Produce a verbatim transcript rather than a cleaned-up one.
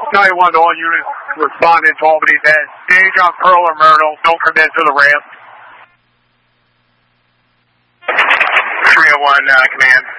ninety-one to all units responding to Albany's head. Stage on Pearl or Myrtle. Don't commit to the ramp. three oh one, uh, command.